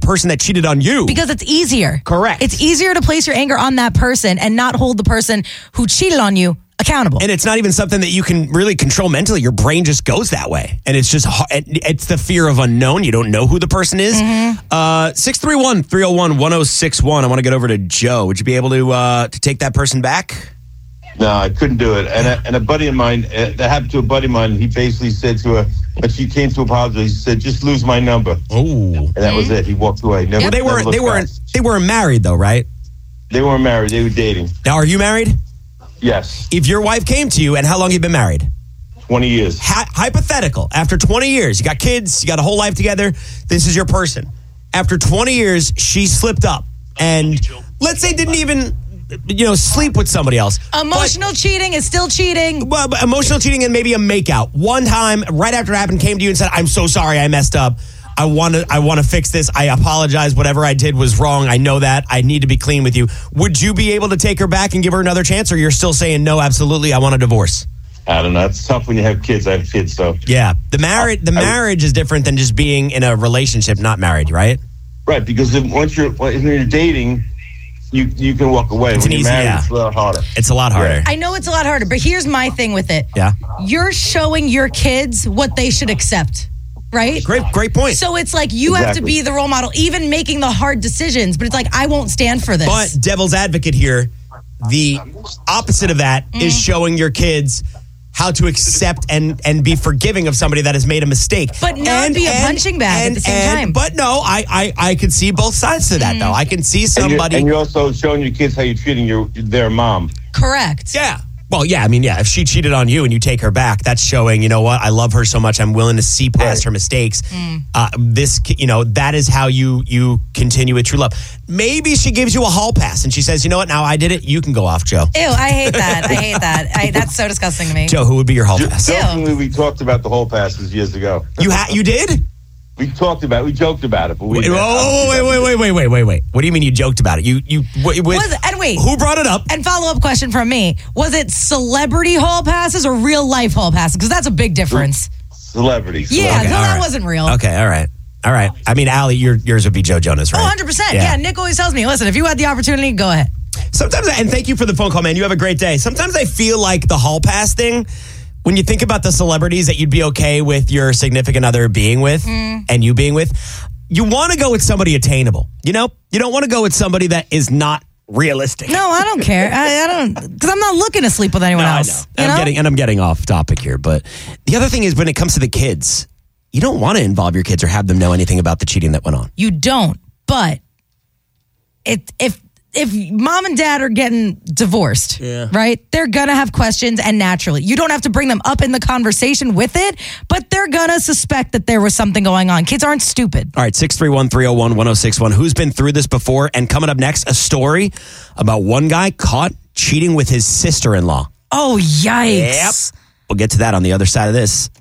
person that cheated on you. Because it's easier. Correct. It's easier to place your anger on that person and not hold the person who cheated on you accountable. And it's not even something that you can really control mentally. Your brain just goes that way. And it's just, it's the fear of unknown. You don't know who the person is. 631-301-1061. I want to get over to Joe. Would you be able to take that person back? No, I couldn't do it. And a buddy of mine, that happened to a buddy of mine, he basically said to her, when she came to apologize, he said, just lose my number. Oh. And that was it. He walked away. Well, they weren't married though, right? They weren't married. They were dating. Now, are you married? Yes. If your wife came to you, and how long have you been married? 20 years. Hypothetical. After 20 years, you got kids, you got a whole life together. This is your person. After 20 years, she slipped up and let's say didn't even, sleep with somebody else. Emotional cheating is still cheating. Well, emotional cheating and maybe a makeout. One time, right after it happened, came to you and said, I'm so sorry, I messed up. I want to fix this. I apologize. Whatever I did was wrong. I know that. I need to be clean with you. Would you be able to take her back and give her another chance, or you're still saying no, absolutely, I want a divorce? I don't know. It's tough when you have kids. I have kids, so. Yeah. The marriage is different than just being in a relationship, not married, right? Right, because when you're dating, you can walk away. When you're married, it's a lot harder. It's a lot harder. Yeah. I know it's a lot harder, but here's my thing with it. Yeah. You're showing your kids what they should accept. Right? Great point. So it's like you have to be the role model, even making the hard decisions. But it's like, I won't stand for this. But devil's advocate here, the opposite of that is showing your kids how to accept and be forgiving of somebody that has made a mistake. But not be a punching bag at the same time. But no, I can see both sides to that, though. I can see somebody... And you're also showing your kids how you're treating their mom. Correct. Yeah. Well, yeah, if she cheated on you and you take her back, that's showing, you know what, I love her so much, I'm willing to see past her mistakes. That is how you continue with true love. Maybe she gives you a hall pass and she says, you know what, now I did it, you can go off, Joe. Ew, I hate that. That's so disgusting to me. Joe, who would be your hall pass? Jokingly, we talked about the hall passes years ago. You did? We joked about it, but wait. What do you mean you joked about it? Who brought it up? And follow-up question from me. Was it celebrity hall passes or real life hall passes? Because that's a big difference. Celebrities. Yeah, okay, that wasn't real. Okay, all right. Allie, yours would be Joe Jonas, right? 100%. Yeah, Nick always tells me, listen, if you had the opportunity, go ahead. Sometimes, and thank you for the phone call, man. You have a great day. Sometimes I feel like the hall pass thing, when you think about the celebrities that you'd be okay with your significant other being with and you being with, you want to go with somebody attainable. You don't want to go with somebody that is not realistic. No, I don't care. I don't, because I'm not looking to sleep with anyone else. I know. I'm getting off topic here, but the other thing is when it comes to the kids, you don't want to involve your kids or have them know anything about the cheating that went on. You don't, but if mom and dad are getting divorced, right, they're going to have questions, and naturally, you don't have to bring them up in the conversation with it, but they're going to suspect that there was something going on. Kids aren't stupid. All right, 631-301-1061. Who's been through this before? And coming up next, a story about one guy caught cheating with his sister-in-law. Oh, yikes. Yep. We'll get to that on the other side of this.